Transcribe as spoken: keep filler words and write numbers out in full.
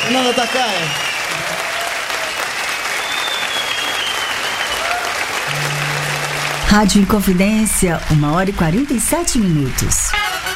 Fernanda Takai. Rádio Inconfidência, uma hora e quarenta e sete minutos.